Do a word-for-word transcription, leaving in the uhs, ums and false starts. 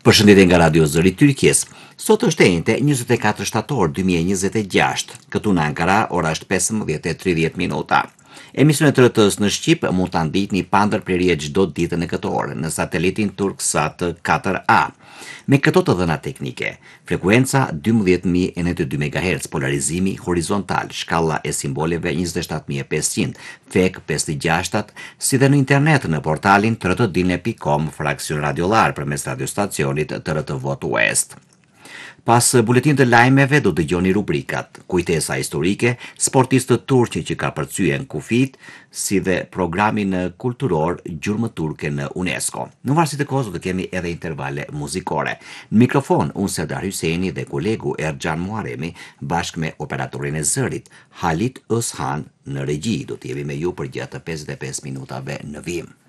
Përshëndetje nga Radio Zëri Tyrkjes. Sot është e njëjtë njëzet e katër shtator dy mijë e njëzet e gjashtë. Këtu në Ankara ora është pesëmbëdhjetë e tridhjetë minuta. Emisionet e R T S në Shqip mund ta ndiqni pa ndërprerje çdo ditë në këtë orë në satelitin Turksat katër A. Me këto të dhëna teknike, frekuenca dymbëdhjetë mijë e nëntëdhjetë e dy megahertz, polarizimi horizontal, shkalla e simboleve njëzet e shtatë mijë e pesëqind, fek pesëdhjetë e gjashtat, si dhe në internet në portalin t r t dine pikë com fraksion radiolar përmes radiostacionit T R T Voto West. Pas buletin të lajmeve do dëgjoni rubrikat Kujtesa historike, sportistët turqë që ka përcyen kufit, si dhe programin kulturor Gjurmë turke në UNESCO. Në varësi të kohës do të kemi edhe intervale muzikore. Në mikrofon, unë Serdar Hyseni dhe kolegu Erxhan Muharemi bashkë me operatorin e zërit, Halit Özhan në regji. Do të jemi me ju për gjatë pesëdhjetë e pesë minutave në vim.